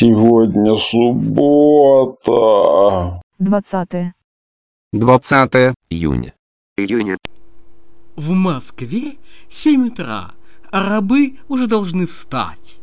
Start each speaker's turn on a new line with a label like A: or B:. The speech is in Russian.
A: Сегодня суббота.
B: 20
C: июня.
D: В Москве 7 утра, а рабы уже должны встать.